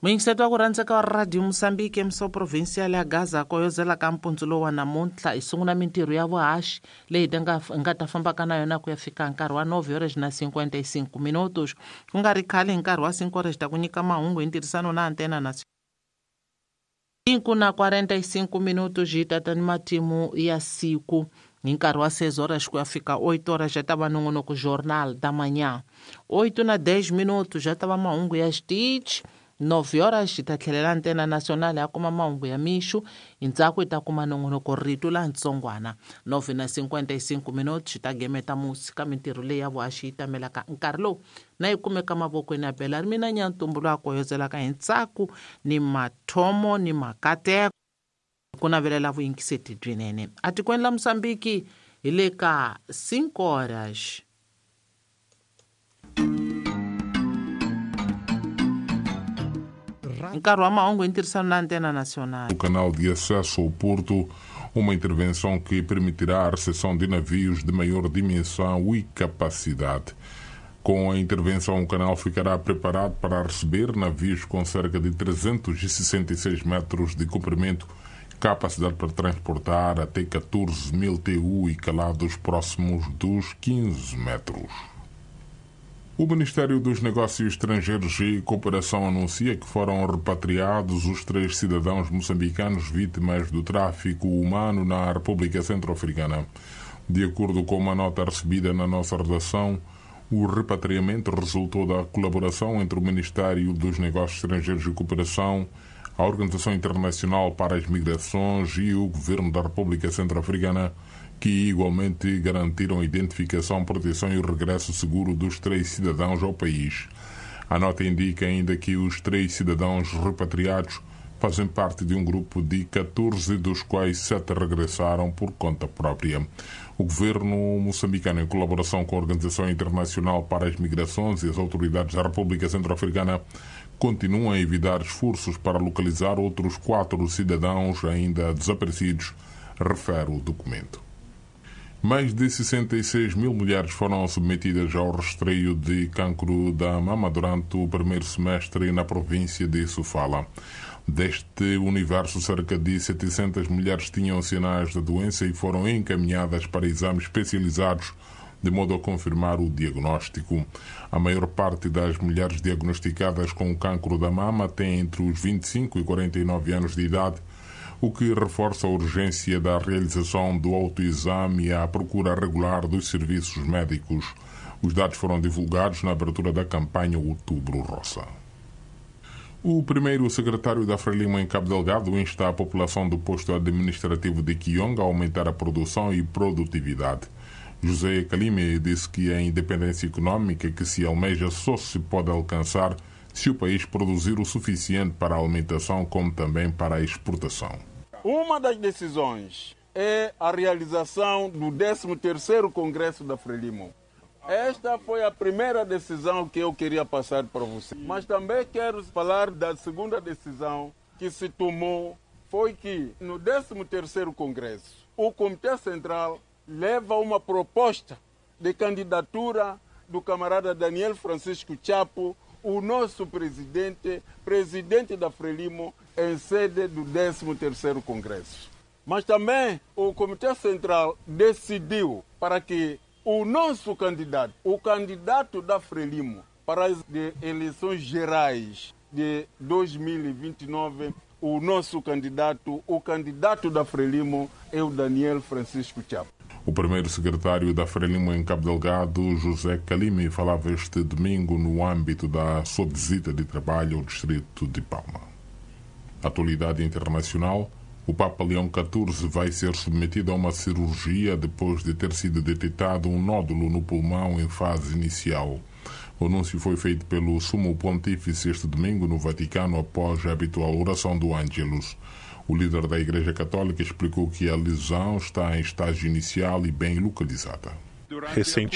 Muingiseto wa ku rhandzeka wa Radio Mozambique emiso provincia ya Gaza ko yozela ka mpundzu lowu wa namuntlha hi sungula mintirho ya vuhaxi leyi nga ta fambaka na yona ku ya fika nkarhi wa 9:55 minutos ku nga ri khale hi nkarhi wa 5 ta ku nyika mahungu hi ntirhisano na antena na 5:45 minutos hi tata ni matimu ya siku hi nkarhi wa 6 ku ya fika 8 já tava nongonoko jornal da manhã 8:10 minutos já tava mahungu ya xitichi 9 ta tlhelela antena nacional ya kuma mahungu ya mixo hi ntsako ta kuma nongonoko rito la ntsongwana 9:55 minutos ta gemeta musi ka mintirho leyi ya vuhaxi yi tamelaka nkarhi lowu na yi kumeka mavokweni ya bela ri mina nyantumbuluko ko yozelaka hi ntsako ni mathomo ni makateko ku navelela vuyingiseti byinene atikweni la Mosambiki hi le ka 5 horas. Nkarhi wa mahungu hi ntirhisano na antena nacional. O canal de acesso ao porto, uma intervenção que permitirá a recepção de navios de maior dimensão e capacidade. Com a intervenção, o canal ficará preparado para receber navios com cerca de 366 metros de comprimento, capacidade para transportar até 14.000 TU e calados próximos dos 15 metros. O Ministério dos Negócios Estrangeiros e Cooperação anuncia que foram repatriados os 3 cidadãos moçambicanos vítimas do tráfico humano na República Centro-Africana. De acordo com uma nota recebida na nossa redação, o repatriamento resultou da colaboração entre o Ministério dos Negócios Estrangeiros e Cooperação, a Organização Internacional para as Migrações e o Governo da República Centro-Africana, que igualmente garantiram a identificação, proteção e o regresso seguro dos 3 cidadãos ao país. A nota indica ainda que os 3 cidadãos repatriados fazem parte de um grupo de 14, dos quais 7 regressaram por conta própria. O governo moçambicano, em colaboração com a Organização Internacional para as Migrações e as autoridades da República Centro-Africana, continuam a evitar esforços para localizar outros 4 cidadãos ainda desaparecidos, refere o documento. Mais de 66 mil mulheres foram submetidas ao rastreio de cancro da mama durante o primeiro semestre na província de Sofala. Deste universo, cerca de 700 mulheres tinham sinais da doença e foram encaminhadas para exames especializados de modo a confirmar o diagnóstico. A maior parte das mulheres diagnosticadas com o cancro da mama tem entre os 25 e 49 anos de idade, o que reforça a urgência da realização do autoexame e a procura regular dos serviços médicos. Os dados foram divulgados na abertura da campanha Outubro Rosa. O primeiro secretário da Frelimo em Cabo Delgado insta a população do posto administrativo de Kionga a aumentar a produção e produtividade. José Calime disse que a independência econômica que se almeja só se pode alcançar se o país produzir o suficiente para a alimentação como também para a exportação. Uma das decisões é a realização do 13º Congresso da Frelimo. Esta foi a primeira decisão que eu queria passar para você. Mas também quero falar da segunda decisão que se tomou, foi que no 13º Congresso, o Comitê Central leva uma proposta de candidatura do camarada Daniel Francisco Chapo, o nosso presidente da Frelimo, em sede do 13º Congresso. Mas também o Comitê Central decidiu para que o nosso candidato, o candidato da Frelimo para as eleições gerais de 2029, o nosso candidato, o candidato da Frelimo é o Daniel Francisco Chapo. O primeiro secretário da Frelimo em Cabo Delgado, José Calime, falava este domingo no âmbito da sua visita de trabalho ao distrito de Palma. Atualidade internacional: o Papa Leão XIV vai ser submetido a uma cirurgia depois de ter sido detectado um nódulo no pulmão em fase inicial. O anúncio foi feito pelo Sumo Pontífice este domingo no Vaticano após a habitual oração do Ângelus. O líder da Igreja Católica explicou que a lesão está em estágio inicial e bem localizada.